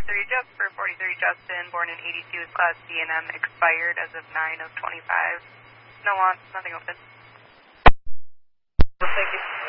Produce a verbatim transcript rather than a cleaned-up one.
forty-three, just for forty-three Justin, born in eighty-two, is Class D and M, expired as of nine of twenty-five. No wants, nothing open. Thank you.